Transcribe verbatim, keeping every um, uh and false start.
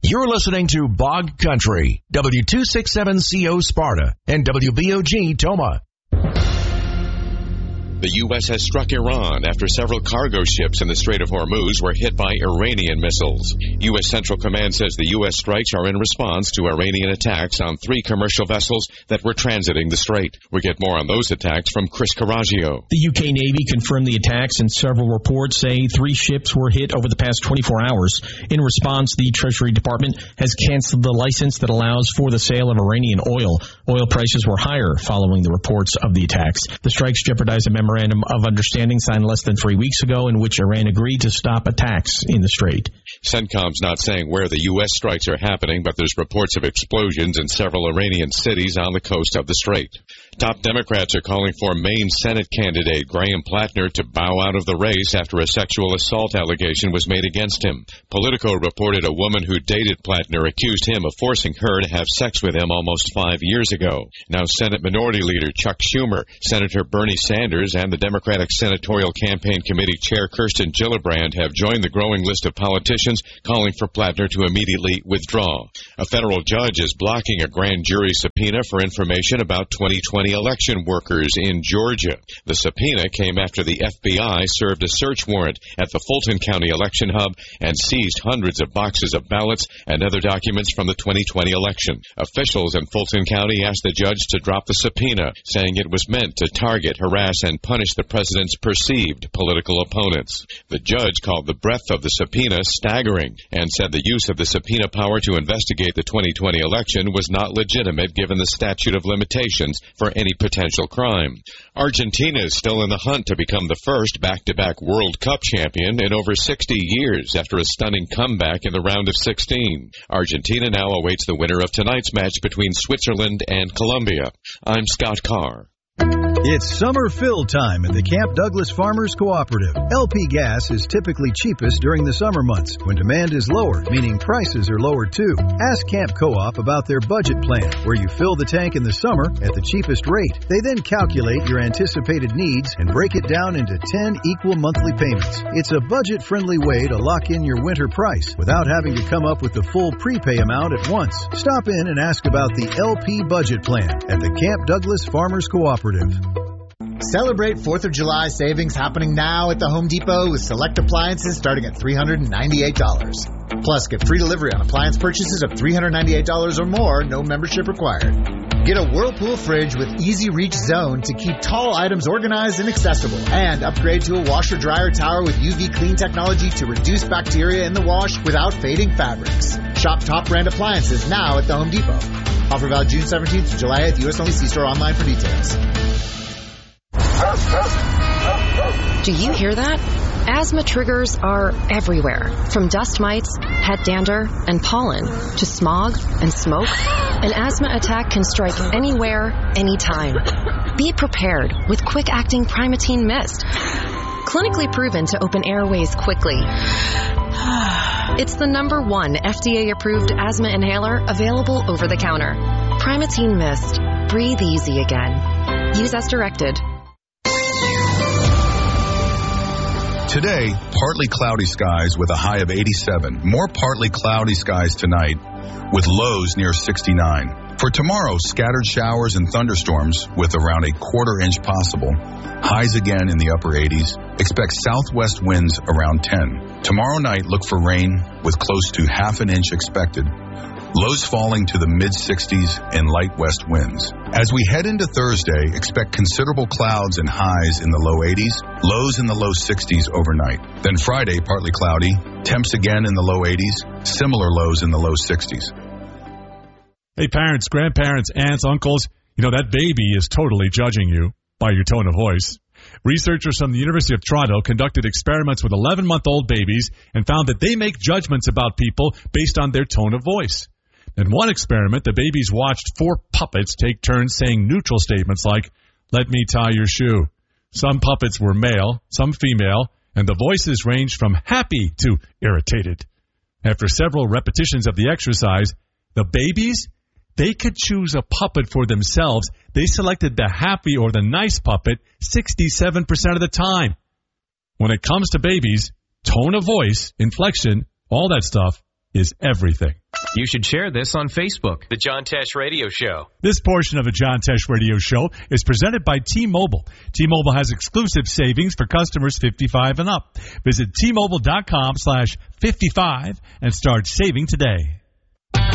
You're listening to Bog Country, W two sixty-seven C O Sparta and W B O G Toma. The U S has struck Iran after several cargo ships in the Strait of Hormuz were hit by Iranian missiles. U S Central Command says the U S strikes are in response to Iranian attacks on three commercial vessels that were transiting the strait. We get more on those attacks from Chris Caraggio. The U K Navy confirmed the attacks, and several reports say three ships were hit over the past twenty-four hours. In response, the Treasury Department has canceled the license that allows for the sale of Iranian oil. Oil prices were higher following the reports of the attacks. The strikes jeopardize a memorandum of understanding signed less than three weeks ago in which Iran agreed to stop attacks in the strait. CENTCOM's not saying where the U S strikes are happening, but there's reports of explosions in several Iranian cities on the coast of the strait. Top Democrats are calling for Maine Senate candidate Graham Plattner to bow out of the race after a sexual assault allegation was made against him. Politico reported a woman who dated Plattner accused him of forcing her to have sex with him almost five years ago. Now Senate Minority Leader Chuck Schumer, Senator Bernie Sanders, and the Democratic Senatorial Campaign Committee Chair Kirsten Gillibrand have joined the growing list of politicians calling for Plattner to immediately withdraw. A federal judge is blocking a grand jury subpoena for information about twenty twenty election workers in Georgia. The subpoena came after the F B I served a search warrant at the Fulton County election hub and seized hundreds of boxes of ballots and other documents from the twenty twenty election. Officials in Fulton County asked the judge to drop the subpoena, saying it was meant to target, harass, and punish the president's perceived political opponents. The judge called the breadth of the subpoena staggering and said the use of the subpoena power to investigate the twenty twenty election was not legitimate given the statute of limitations for any potential crime. Argentina is still in the hunt to become the first back-to-back World Cup champion in over sixty years after a stunning comeback in the round of sixteen. Argentina now awaits the winner of tonight's match between Switzerland and Colombia. I'm Scott Carr. It's summer fill time at the Camp Douglas Farmers Cooperative. L P gas is typically cheapest during the summer months when demand is lower, meaning prices are lower too. Ask Camp Co-op about their budget plan, where you fill the tank in the summer at the cheapest rate. They then calculate your anticipated needs and break it down into ten equal monthly payments. It's a budget-friendly way to lock in your winter price without having to come up with the full prepay amount at once. Stop in and ask about the L P budget plan at the Camp Douglas Farmers Cooperative. Celebrate fourth of July savings happening now at the Home Depot with select appliances starting at three hundred ninety-eight dollars. Plus, get free delivery on appliance purchases of three hundred ninety-eight dollars or more, no membership required. Get a Whirlpool fridge with Easy Reach Zone to keep tall items organized and accessible. And upgrade to a washer-dryer tower with U V clean technology to reduce bacteria in the wash without fading fabrics. Shop top brand appliances now at the Home Depot. Offer valid June seventeenth to July eighth. U S only. See store online for details. Do you hear that? Asthma triggers are everywhere, from dust mites, head dander, and pollen, to smog and smoke. An asthma attack can strike anywhere, anytime. Be prepared with quick-acting Primatene Mist. Clinically proven to open airways quickly. It's the number one F D A-approved asthma inhaler available over the counter. Primatene Mist. Breathe easy again. Use as directed. Today, partly cloudy skies with a high of eighty-seven. More partly cloudy skies tonight with lows near sixty-nine. For tomorrow, scattered showers and thunderstorms with around a quarter inch possible. Highs again in the upper eighties. Expect southwest winds around ten. Tomorrow night, look for rain with close to half an inch expected. Lows falling to the mid-sixties and light west winds. As we head into Thursday, expect considerable clouds and highs in the low eighties, lows in the low sixties overnight. Then Friday, partly cloudy, temps again in the low eighties, similar lows in the low sixties. Hey, parents, grandparents, aunts, uncles, you know, that baby is totally judging you by your tone of voice. Researchers from the University of Toronto conducted experiments with eleven-month-old babies and found that they make judgments about people based on their tone of voice. In one experiment, the babies watched four puppets take turns saying neutral statements like, "Let me tie your shoe." Some puppets were male, some female, and the voices ranged from happy to irritated. After several repetitions of the exercise, the babies, they could choose a puppet for themselves. They selected the happy or the nice puppet sixty-seven percent of the time. When it comes to babies, tone of voice, inflection, all that stuff is everything. You should share this on Facebook. The John Tesh Radio Show. This portion of the John Tesh Radio Show is presented by T-Mobile. T-Mobile has exclusive savings for customers fifty-five and up. Visit T Mobile dot com slash fifty-five and start saving today.